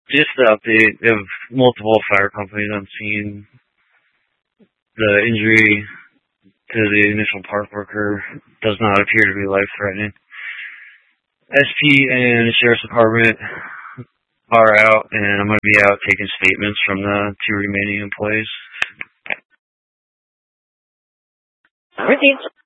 Just the update of multiple fire companies on scene. The injury to the initial park worker does not appear to be life-threatening. SP and the Sheriff's Department are out, and I'm going to be out taking statements from the 2 remaining employees. Received.